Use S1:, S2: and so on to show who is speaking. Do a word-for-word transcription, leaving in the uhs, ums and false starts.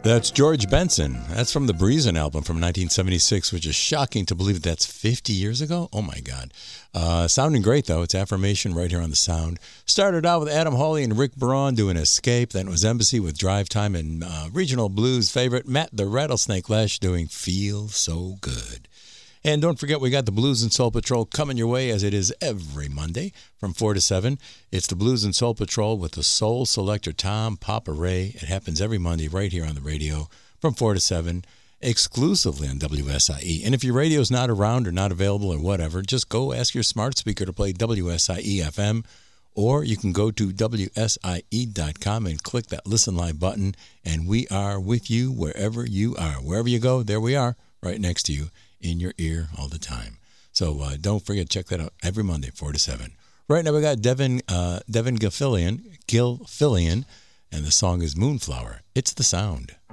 S1: That's George Benson. That's from the Breezin' album from nineteen seventy-six, which is shocking to believe that that's fifty years ago. Oh, my God. Uh, sounding great, though. It's Affirmation right here on The Sound. Started out with Adam Hawley and Rick Braun doing Escape. Then it was Embassy with Drive Time and uh, regional blues favorite Matt the Rattlesnake Lesh doing Feel So Good. And don't forget, we got the Blues and Soul Patrol coming your way as it is every Monday from four to seven. It's the Blues and Soul Patrol with the Soul Selector Tom Papa Ray. It happens every Monday right here on the radio from four to seven, exclusively on W S I E. And if your radio's not around or not available or whatever, just go ask your smart speaker to play W S I E F M, or you can go to W S I E dot com and click that Listen Live button, and we are with you wherever you are. Wherever you go, there we are, right next to you, in your ear all the time. So uh, don't forget, check that out every Monday, four to seven. Right now we got Devin uh, Devin Gilfillian, Gilfillian, and the song is Moonflower. It's The Sound.